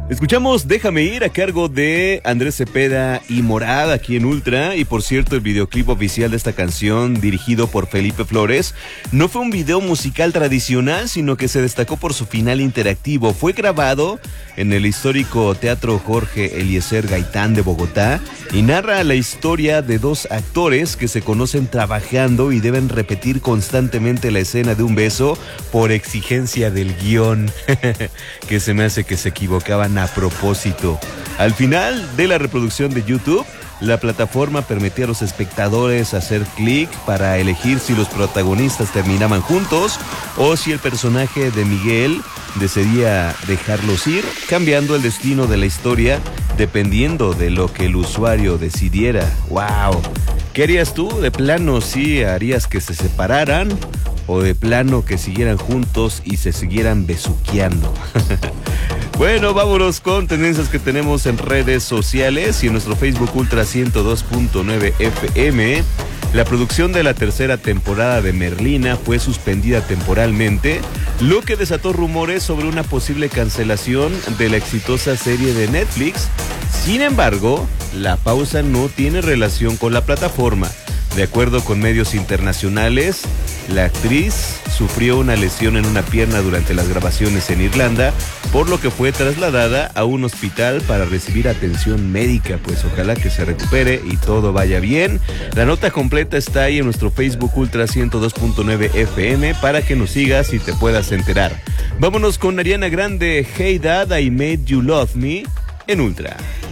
Escuchamos Déjame Ir a cargo de Andrés Cepeda y Morad aquí en Ultra. Y por cierto, el videoclip oficial de esta canción, dirigido por Felipe Flores, no fue un video musical tradicional, sino que se destacó por su final interactivo. Fue grabado en el histórico Teatro Jorge Eliezer Gaitán de Bogotá y narra la historia de dos actores que se conocen trabajando y deben repetir constantemente la escena de un beso por exigencia del guión, que se me hace que se equivocaban a propósito. Al final de la reproducción de YouTube, la plataforma permitía a los espectadores hacer clic para elegir si los protagonistas terminaban juntos o si el personaje de Miguel decidía dejarlos ir, cambiando el destino de la historia dependiendo de lo que el usuario decidiera. ¡Wow! ¿Qué harías tú? ¿De plano sí harías que se separaran o de plano que siguieran juntos y se siguieran besuqueando? Bueno, vámonos con tendencias que tenemos en redes sociales y en nuestro Facebook Ultra 102.9 FM. La producción de la tercera temporada de Merlina fue suspendida temporalmente, lo que desató rumores sobre una posible cancelación de la exitosa serie de Netflix. Sin embargo, la pausa no tiene relación con la plataforma. De acuerdo con medios internacionales, la actriz sufrió una lesión en una pierna durante las grabaciones en Irlanda, por lo que fue trasladada a un hospital para recibir atención médica. Pues ojalá que se recupere y todo vaya bien. La nota completa está ahí en nuestro Facebook Ultra 102.9 FM para que nos sigas y te puedas enterar. Vámonos con Ariana Grande, Hey Dad, I Made You Love Me en Ultra.